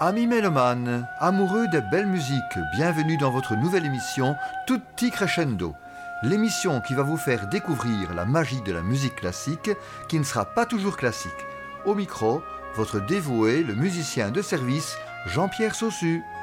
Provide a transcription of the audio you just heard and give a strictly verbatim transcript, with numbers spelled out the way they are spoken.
Amis mélomanes, amoureux des belles musiques, bienvenue dans votre nouvelle émission Tutti Crescendo. L'émission qui va vous faire découvrir la magie de la musique classique, qui ne sera pas toujours classique. Au micro, votre dévoué, le musicien de service, Jean-Pierre Saussu.